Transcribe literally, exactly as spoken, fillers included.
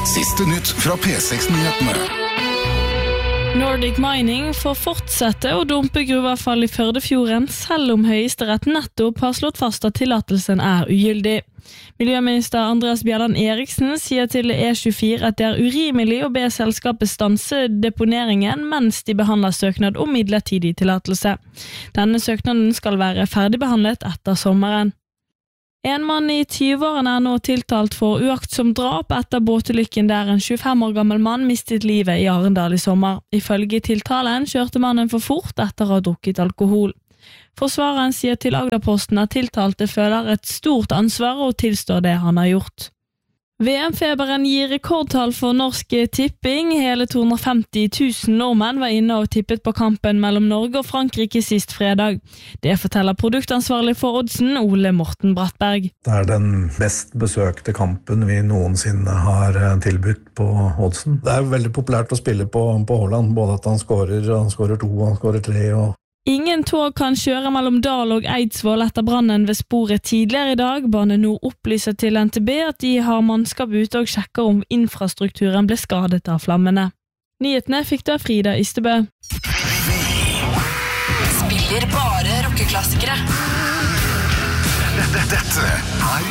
Siste nytt fra P seks-nyhetene. Nordic Mining får fortsette å dumpe gruveavfall i Førdefjorden, selv om Høyesterett nettopp har slått fast at tillatelsen er ugyldig. Miljøminister Andreas Bjelland Eriksen sier til E tjuefire at det er urimelig å be selskapet stanse deponeringen mens de behandler søknad om midlertidig tillatelse. Denne søknaden skal være ferdigbehandlet etter sommeren. En mann i tyve-årene er nå tiltalt for uaktsom drap etter båtulykken der en tjuefem år gammel mann mistet livet i Arendal i sommer. Ifølge tiltalen kjørte mannen for fort etter å ha drukket alkohol. Forsvareren sier til Agderposten at tiltalte føler et stort ansvar og tilstår det han har gjort. V M-feberen gir rekordtall for Norsk Tipping. Hele to hundre og femti tusen nordmenn var inne og tippet på kampen mellom Norge og Frankrike sist fredag. Det forteller produktansvarlig for Oddsen, Ole Morten Brattberg. Det er den best besøkte kampen vi noensinne har tilbudt på Oddsen. Det er veldig populært å spille på, på Haaland, både at han skårer, han skårer to, han skårer tre og Ingen tog kan kjøre mellom Dal og Eidsvoll etter brannen ved sporet tidligere i dag. Bane Nor opplyser til N T B at de har mannskap ute og sjekker om infrastrukturen ble skadet av flammene. Nyhetene fikk du av Frida Ystebø. Spiller bare rockeklassikere. Dette er